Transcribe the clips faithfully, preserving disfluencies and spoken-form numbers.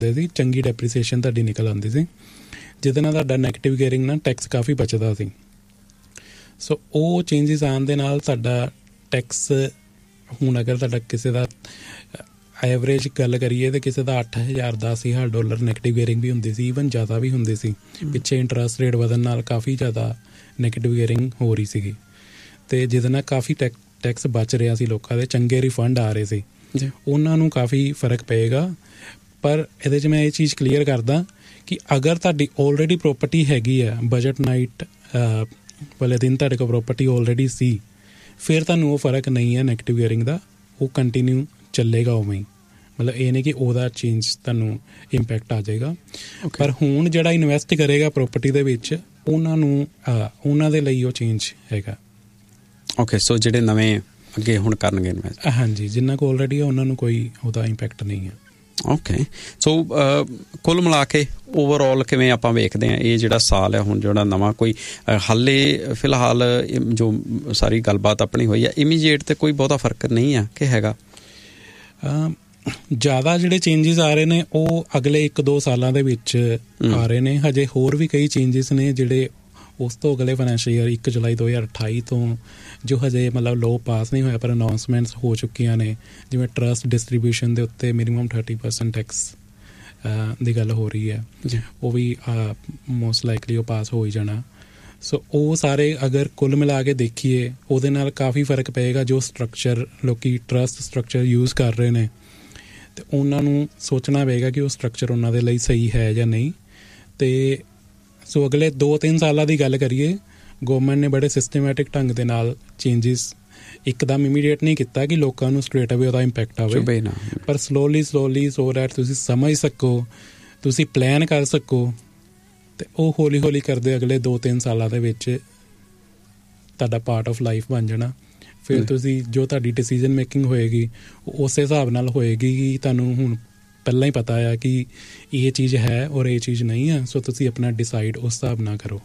ਸੀ, ਚੰਗੀ ਡੈਪਰੀਸੀਏਸ਼ਨ ਤੁਹਾਡੀ ਨਿਕਲ ਆਉਂਦੀ ਸੀ, ਜਿਹਦੇ ਨਾਲ ਤੁਹਾਡਾ ਨੈਗੇਟਿਵ ਗੇਅਰਿੰਗ ਨਾਲ ਟੈਕਸ ਕਾਫੀ ਬਚਦਾ ਸੀ। ਸੋ ਉਹ ਚੇਂਜਿਸ ਆਉਣ ਦੇ ਨਾਲ ਸਾਡਾ ਟੈਕਸ ਹੁਣ ਅਗਰ ਤੁਹਾਡਾ ਕਿਸੇ ਦਾ ਐਵਰੇਜ ਗੱਲ ਕਰੀਏ ਤਾਂ ਕਿਸੇ ਦਾ ਅੱਠ ਹਜ਼ਾਰ ਦਸ ਹਜ਼ਾਰ ਡਾਲਰ ਨੈਗੇਟਿਵ ਗੇਅਰਿੰਗ ਵੀ ਹੁੰਦੀ ਸੀ, ਈਵਨ ਜ਼ਿਆਦਾ ਵੀ ਹੁੰਦੀ ਸੀ। ਪਿੱਛੇ ਇੰਟਰਸਟ ਰੇਟ ਵਧਣ ਨਾਲ ਕਾਫੀ ਜ਼ਿਆਦਾ ਨੈਗੇਟਿਵ ਗੇਅਰਿੰਗ ਹੋ ਰਹੀ ਸੀਗੀ, ਅਤੇ ਜਿਹਦੇ ਨਾਲ ਕਾਫੀ ਟੈਕ ਟੈਕਸ ਬਚ ਰਿਹਾ ਸੀ, ਲੋਕਾਂ ਦੇ ਚੰਗੇ ਰਿਫੰਡ ਆ ਰਹੇ ਸੀ, ਉਹਨਾਂ ਨੂੰ ਕਾਫੀ ਫਰਕ ਪਏਗਾ। ਪਰ ਇਹਦੇ 'ਚ ਮੈਂ ਇਹ ਚੀਜ਼ ਕਲੀਅਰ ਕਰਦਾ ਕਿ ਅਗਰ ਤੁਹਾਡੀ ਆਲਰੇਡੀ ਪ੍ਰੋਪਰਟੀ ਹੈਗੀ ਹੈ, ਬਜਟ ਨਾਈਟ ਵਾਲੇ ਦਿਨ ਤੁਹਾਡੇ ਕੋਲ ਪ੍ਰੋਪਰਟੀ ਆਲਰੇਡੀ ਸੀ, ਫਿਰ ਤੁਹਾਨੂੰ ਉਹ ਫਰਕ ਨਹੀਂ ਹੈ ਨੈਗੇਟਿਵ ਗੇਅਰਿੰਗ ਦਾ, ਉਹ ਕੰਟੀਨਿਊ ਚੱਲੇਗਾ ਉਵੇਂ ਹੀ। ਮਤਲਬ ਇਹ ਨਹੀਂ ਕਿ ਉਹਦਾ ਚੇਂਜ ਤੁਹਾਨੂੰ ਇੰਪੈਕਟ ਆ ਜਾਏਗਾ। ਪਰ ਹੁਣ ਜਿਹੜਾ ਇਨਵੈਸਟ ਕਰੇਗਾ ਪ੍ਰੋਪਰਟੀ ਦੇ ਵਿੱਚ, ਉਹਨਾਂ ਨੂੰ ਉਹਨਾਂ ਦੇ ਲਈ ਉਹ ਚੇਂਜ ਹੈਗਾ। ਓਕੇ, ਸੋ ਜਿਹੜੇ ਨਵੇਂ ਅੱਗੇ ਹੁਣ ਕਰਨਗੇ ਇਨਵੈਸਟ, ਹਾਂਜੀ, ਜਿੰਨਾ ਕੋਲ ਆਲਰੇਡੀ ਹੈ ਉਹਨਾਂ ਨੂੰ ਕੋਈ ਉਹਦਾ ਇੰਪੈਕਟ ਨਹੀਂ ਹੈ। ਓਕੇ, ਸੋ ਕੁੱਲ ਮਿਲਾ ਕੇ ਓਵਰਆਲ ਕਿਵੇਂ ਆਪਾਂ ਵੇਖਦੇ ਹਾਂ ਇਹ ਜਿਹੜਾ ਸਾਲ ਹੈ ਹੁਣ ਜਿਹੜਾ ਨਵਾਂ, ਕੋਈ ਹਾਲੇ ਫਿਲਹਾਲ ਜੋ ਸਾਰੀ ਗੱਲਬਾਤ ਆਪਣੀ ਹੋਈ ਹੈ ਇਮੀਡੀਏਟ ਤੇ ਕੋਈ ਬਹੁਤਾ ਫਰਕ ਨਹੀਂ ਆ ਕਿ ਹੈਗਾ? ਜ਼ਿਆਦਾ ਜਿਹੜੇ ਚੇਂਜਿਸ ਆ ਰਹੇ ਨੇ ਉਹ ਅਗਲੇ ਇੱਕ ਦੋ ਸਾਲਾਂ ਦੇ ਵਿੱਚ ਆ ਰਹੇ ਨੇ। ਹਜੇ ਹੋਰ ਵੀ ਕਈ ਚੇਂਜਿਸ ਨੇ ਜਿਹੜੇ ਉਸ ਤੋਂ ਅਗਲੇ ਫਾਈਨੈਂਸ਼ੀਅਲ ਈਅਰ ਇੱਕ ਜੁਲਾਈ ਦੋ ਹਜ਼ਾਰ ਅਠਾਈ ਤੋਂ ਜੋ ਹਜੇ ਮਤਲਬ ਲੋਅ ਪਾਸ ਨਹੀਂ ਹੋਇਆ ਪਰ ਅਨਾਊਂਸਮੈਂਟਸ ਹੋ ਚੁੱਕੀਆਂ ਨੇ। ਜਿਵੇਂ ਟਰਸਟ ਡਿਸਟਰੀਬਿਊਸ਼ਨ ਦੇ ਉੱਤੇ ਮਿਨੀਮਮ ਥਰਟੀ ਪਰਸੈਂਟ ਟੈਕਸ ਦੀ ਗੱਲ ਹੋ ਰਹੀ ਹੈ, ਉਹ ਵੀ ਮੋਸਟ ਲਾਈਕਲੀ ਉਹ ਪਾਸ ਹੋ ਹੀ ਜਾਣਾ। ਸੋ ਉਹ ਸਾਰੇ ਅਗਰ ਕੁੱਲ ਮਿਲਾ ਕੇ ਦੇਖੀਏ ਉਹਦੇ ਨਾਲ ਕਾਫੀ ਫਰਕ ਪਏਗਾ। ਜੋ ਸਟਰਕਚਰ ਲੋਕੀ ਟਰਸਟ ਸਟਰਕਚਰ ਯੂਜ਼ ਕਰ ਰਹੇ ਨੇ ਅਤੇ ਉਹਨਾਂ ਨੂੰ ਸੋਚਣਾ ਪਏਗਾ ਕਿ ਉਹ ਸਟਰਕਚਰ ਉਹਨਾਂ ਦੇ ਲਈ ਸਹੀ ਹੈ ਜਾਂ ਨਹੀਂ। ਅਤੇ ਸੋ ਅਗਲੇ ਦੋ ਤਿੰਨ ਸਾਲਾਂ ਦੀ ਗੱਲ ਕਰੀਏ, ਗੌਰਮੈਂਟ ਨੇ ਬੜੇ ਸਿਸਟਮੈਟਿਕ ਢੰਗ ਦੇ ਨਾਲ ਚੇਂਜਿਸ ਇੱਕਦਮ ਇਮੀਡੀਏਟ ਨਹੀਂ ਕੀਤਾ ਕਿ ਲੋਕਾਂ ਨੂੰ ਸਟ੍ਰੇਟ ਅਵੇ ਉਹਦਾ ਇੰਪੈਕਟ ਆਵੇ, ਪਰ ਸਲੋਲੀ ਸਲੋਲੀ ਸੋ ਦੈਟ ਤੁਸੀਂ ਸਮਝ ਸਕੋ, ਤੁਸੀਂ ਪਲਾਨ ਕਰ ਸਕੋ, ਅਤੇ ਉਹ ਹੌਲੀ ਹੌਲੀ ਕਰਦੇ ਅਗਲੇ ਦੋ ਤਿੰਨ ਸਾਲਾਂ ਦੇ ਵਿੱਚ ਤੁਹਾਡਾ ਪਾਰਟ ਆਫ ਲਾਈਫ ਬਣ ਜਾਣਾ। ਫਿਰ ਤੁਸੀਂ ਜੋ ਤੁਹਾਡੀ ਡਿਸੀਜ਼ਨ ਮੇਕਿੰਗ ਹੋਏਗੀ ਉਹ ਉਸੇ ਹਿਸਾਬ ਨਾਲ ਹੋਏਗੀ ਕਿ ਤੁਹਾਨੂੰ ਹੁਣ ਪਹਿਲਾਂ ਹੀ ਪਤਾ ਆ ਕਿ ਇਹ ਚੀਜ਼ ਹੈ ਔਰ ਇਹ ਚੀਜ਼ ਨਹੀਂ ਹੈ। ਸੋ ਤੁਸੀਂ ਆਪਣਾ ਡਿਸਾਈਡ ਉਸ ਹਿਸਾਬ ਨਾਲ ਕਰੋ।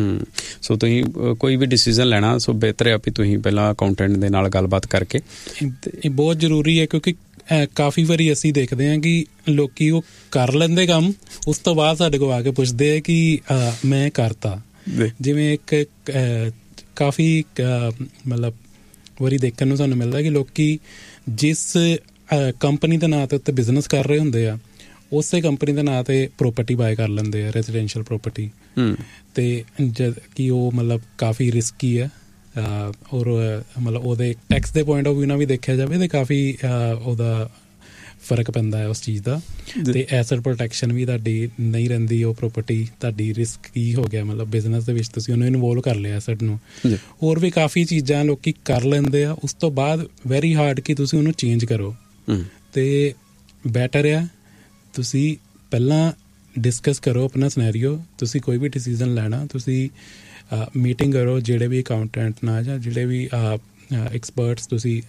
ਸੋ ਤੁਸੀਂ ਕੋਈ ਵੀ ਡਿਸੀਜ਼ਨ ਲੈਣਾ ਸੋ ਬਿਹਤਰ ਹੈ ਵੀ ਤੁਸੀਂ ਪਹਿਲਾਂ ਅਕਾਊਂਟੈਂਟ ਦੇ ਨਾਲ ਗੱਲਬਾਤ ਕਰਕੇ, ਇਹ ਬਹੁਤ ਜ਼ਰੂਰੀ ਹੈ ਕਿਉਂਕਿ ਕਾਫੀ ਵਾਰੀ ਅਸੀਂ ਦੇਖਦੇ ਹਾਂ ਕਿ ਲੋਕੀ ਉਹ ਕਰ ਲੈਂਦੇ ਕੰਮ, ਉਸ ਤੋਂ ਬਾਅਦ ਸਾਡੇ ਕੋਲ ਆ ਕੇ ਪੁੱਛਦੇ ਆ ਕਿ ਮੈਂ ਕਰਤਾ। ਜਿਵੇਂ ਇੱਕ ਕਾਫੀ ਮਤਲਬ ਵਾਰੀ ਦੇਖਣ ਨੂੰ ਸਾਨੂੰ ਮਿਲਦਾ ਕਿ ਲੋਕੀ ਜਿਸ ਕੰਪਨੀ ਦੇ ਨਾਂ 'ਤੇ ਉੱਤੇ ਬਿਜ਼ਨਸ ਕਰ ਰਹੇ ਹੁੰਦੇ ਆ ਉਸੇ ਕੰਪਨੀ ਦੇ ਨਾਂ 'ਤੇ ਪ੍ਰੋਪਰਟੀ ਬਾਏ ਕਰ ਲੈਂਦੇ ਆ, ਰੈਜ਼ੀਡੈਂਸ਼ੀਅਲ ਪ੍ਰੋਪਰਟੀ, ਅਤੇ ਜਦ ਕਿ ਉਹ ਮਤਲਬ ਕਾਫੀ ਰਿਸਕੀ ਹੈ ਔਰ ਮਤਲਬ ਉਹਦੇ ਟੈਕਸ ਦੇ ਪੁਆਇੰਟ ਆਫ ਵਿਊ ਨਾਲ ਵੀ ਦੇਖਿਆ ਜਾਵੇ ਤਾਂ ਕਾਫੀ ਉਹਦਾ ਫਰਕ ਪੈਂਦਾ ਹੈ ਉਸ ਚੀਜ਼ ਦਾ। ਅਤੇ ਐਸਟ ਪ੍ਰੋਟੈਕਸ਼ਨ ਵੀ ਤੁਹਾਡੀ ਨਹੀਂ ਰਹਿੰਦੀ, ਉਹ ਪ੍ਰੋਪਰਟੀ ਤੁਹਾਡੀ ਰਿਸਕ ਕੀ ਹੋ ਗਿਆ, ਮਤਲਬ ਬਿਜ਼ਨਸ ਦੇ ਵਿੱਚ ਤੁਸੀਂ ਉਹਨੂੰ ਇਨਵੋਲਵ ਕਰ ਲਿਆ ਐਸਟ ਨੂੰ। ਹੋਰ ਵੀ ਕਾਫੀ ਚੀਜ਼ਾਂ ਲੋਕੀ ਕਰ ਲੈਂਦੇ ਆ, ਉਸ ਤੋਂ ਬਾਅਦ ਵੈਰੀ ਹਾਰਡ ਕਿ ਤੁਸੀਂ ਉਹਨੂੰ ਚੇਂਜ ਕਰੋ। ਅਤੇ ਬੈਟਰ ਆ ਤੁਸੀਂ ਪਹਿਲਾਂ ਡਿਸਕਸ ਕਰੋ ਆਪਣਾ ਸਿਨੈਰੀਓ। ਤੁਸੀਂ ਕੋਈ ਵੀ ਡਿਸੀਜ਼ਨ ਲੈਣਾ ਤੁਸੀਂ ਮੀਟਿੰਗ ਕਰੋ ਜਿਹੜੇ ਵੀ ਅਕਾਊਂਟੈਂਟ ਨਾਲ ਜਾਂ ਜਿਹੜੇ ਵੀ ਐਕਸਪਰਟਸ ਤੁਸੀਂ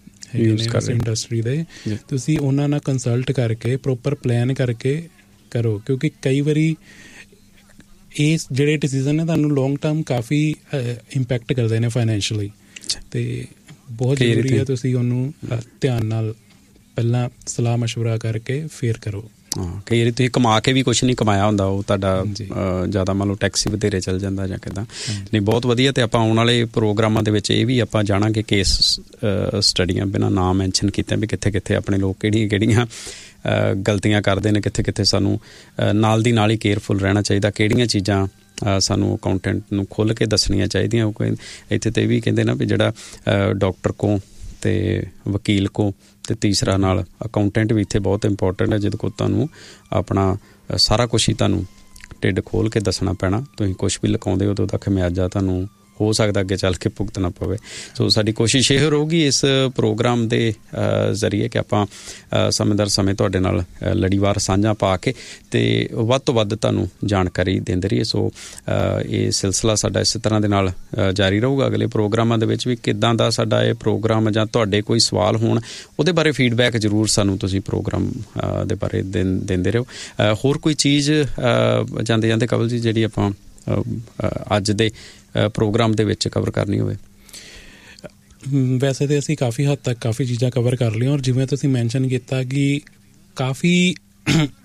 ਇੰਡਸਟਰੀ ਦੇ, ਤੁਸੀਂ ਉਹਨਾਂ ਨਾਲ ਕੰਸਲਟ ਕਰਕੇ ਪ੍ਰੋਪਰ ਪਲਾਨ ਕਰਕੇ ਕਰੋ। ਕਿਉਂਕਿ ਕਈ ਵਾਰੀ ਇਹ ਜਿਹੜੇ ਡਿਸੀਜ਼ਨ ਨੇ ਤੁਹਾਨੂੰ ਲੌਂਗ ਟਰਮ ਕਾਫੀ ਇੰਪੈਕਟ ਕਰਦੇ ਨੇ ਫਾਈਨੈਂਸ਼ੀਅਲੀ, ਅਤੇ ਬਹੁਤ ਜ਼ਰੂਰੀ ਹੈ ਤੁਸੀਂ ਉਹਨੂੰ ਧਿਆਨ ਨਾਲ ਪਹਿਲਾਂ ਸਲਾਹ ਮਸ਼ਵਰਾ ਕਰਕੇ ਫਿਰ ਕਰੋ। ਹਾਂ, ਕਈ ਵਾਰੀ ਤੁਸੀਂ ਕਮਾ ਕੇ ਵੀ ਕੁਛ ਨਹੀਂ ਕਮਾਇਆ ਹੁੰਦਾ, ਉਹ ਤੁਹਾਡਾ ਜ਼ਿਆਦਾ ਮੰਨ ਲਓ ਟੈਕਸ ਹੀ ਵਧੇਰੇ ਚੱਲ ਜਾਂਦਾ ਜਾਂ ਕਿੱਦਾਂ। ਨਹੀਂ, ਬਹੁਤ ਵਧੀਆ। ਅਤੇ ਆਪਾਂ ਆਉਣ ਵਾਲੇ ਪ੍ਰੋਗਰਾਮਾਂ ਦੇ ਵਿੱਚ ਇਹ ਵੀ ਆਪਾਂ ਜਾਣਾਂਗੇ ਕੇਸ ਸਟੱਡੀਆਂ ਬਿਨਾਂ ਨਾਂ ਮੈਨਸ਼ਨ ਕੀਤੇ ਵੀ ਕਿੱਥੇ ਕਿੱਥੇ ਆਪਣੇ ਲੋਕ ਕਿਹੜੀਆਂ ਕਿਹੜੀਆਂ ਗਲਤੀਆਂ ਕਰਦੇ ਨੇ, ਕਿੱਥੇ ਕਿੱਥੇ ਸਾਨੂੰ ਨਾਲ ਦੀ ਨਾਲ ਹੀ ਕੇਅਰਫੁਲ ਰਹਿਣਾ ਚਾਹੀਦਾ, ਕਿਹੜੀਆਂ ਚੀਜ਼ਾਂ ਸਾਨੂੰ ਅਕਾਊਂਟੈਂਟ ਨੂੰ ਖੁੱਲ੍ਹ ਕੇ ਦੱਸਣੀਆਂ ਚਾਹੀਦੀਆਂ। ਉਹ ਇੱਥੇ ਤਾਂ ਇਹ ਵੀ ਕਹਿੰਦੇ ਨਾ ਵੀ ਜਿਹੜਾ ਡਾਕਟਰ ਕੋਲ ਅਤੇ ਵਕੀਲ ਕੋਲ ਅਤੇ ਤੀਸਰਾ ਨਾਲ ਅਕਾਊਂਟੈਂਟ ਵੀ ਇੱਥੇ ਬਹੁਤ ਇੰਪੋਰਟੈਂਟ ਹੈ, ਜਿਹਦੇ ਕੋਲ ਤੁਹਾਨੂੰ ਆਪਣਾ ਸਾਰਾ ਕੁਛ ਹੀ ਤੁਹਾਨੂੰ ਢਿੱਡ ਖੋਲ੍ਹ ਕੇ ਦੱਸਣਾ ਪੈਣਾ। ਤੁਸੀਂ ਕੁਛ ਵੀ ਲੁਕਾਉਂਦੇ ਹੋ ਤਾਂ ਉਹਦਾ ਖਮਿਆਜਾ ਤੁਹਾਨੂੰ ਹੋ ਸਕਦਾ ਅੱਗੇ ਚੱਲ ਕੇ ਭੁਗਤਣਾ ਪਵੇ। ਸੋ ਸਾਡੀ ਕੋਸ਼ਿਸ਼ ਇਹ ਰਹੂਗੀ ਇਸ ਪ੍ਰੋਗਰਾਮ ਦੇ ਜ਼ਰੀਏ ਕਿ ਆਪਾਂ ਸਮੇਂ ਦਰ ਸਮੇਂ ਤੁਹਾਡੇ ਨਾਲ ਲੜੀਵਾਰ ਸਾਂਝਾਂ ਪਾ ਕੇ ਅਤੇ ਵੱਧ ਤੋਂ ਵੱਧ ਤੁਹਾਨੂੰ ਜਾਣਕਾਰੀ ਦਿੰਦੇ ਰਹੀਏ। ਸੋ ਇਹ ਸਿਲਸਿਲਾ ਸਾਡਾ ਇਸੇ ਤਰ੍ਹਾਂ ਦੇ ਨਾਲ ਜਾਰੀ ਰਹੂਗਾ ਅਗਲੇ ਪ੍ਰੋਗਰਾਮਾਂ ਦੇ ਵਿੱਚ ਵੀ। ਕਿੱਦਾਂ ਦਾ ਸਾਡਾ ਇਹ ਪ੍ਰੋਗਰਾਮ ਜਾਂ ਤੁਹਾਡੇ ਕੋਈ ਸਵਾਲ ਹੋਣ ਉਹਦੇ ਬਾਰੇ ਫੀਡਬੈਕ ਜ਼ਰੂਰ ਸਾਨੂੰ ਤੁਸੀਂ ਪ੍ਰੋਗਰਾਮ ਦੇ ਬਾਰੇ ਦਿੰਦੇ ਰਹੋ। ਹੋਰ ਕੋਈ ਚੀਜ਼ ਜਾਂਦੇ ਜਾਂਦੇ ਕਵਲ ਜੀ ਜਿਹੜੀ ਆਪਾਂ ਅੱਜ ਦੇ ਪ੍ਰੋਗਰਾਮ ਦੇ ਵਿੱਚ ਕਵਰ ਕਰਨੀ ਹੋਵੇ? ਵੈਸੇ ਤਾਂ ਅਸੀਂ ਕਾਫੀ ਹੱਦ ਤੱਕ ਕਾਫੀ ਚੀਜ਼ਾਂ ਕਵਰ ਕਰ ਲਈਆਂ, ਔਰ ਜਿਵੇਂ ਤੁਸੀਂ ਮੈਨਸ਼ਨ ਕੀਤਾ ਕਿ ਕਾਫੀ